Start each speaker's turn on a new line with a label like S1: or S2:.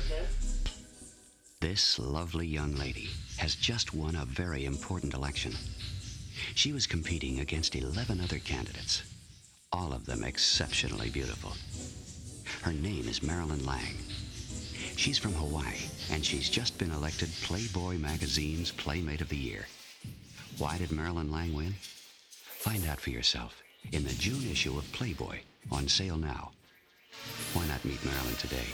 S1: This lovely young lady has just won a very important election. She was competing against 11 other candidates, all of them exceptionally beautiful. Her name is Marilyn Lang. She's from Hawaii, and she's just been elected Playboy magazine's Playmate of the Year. Why did Marilyn Lang win? Find out for yourself in the June issue of Playboy, on sale now. Why not meet Marilyn today?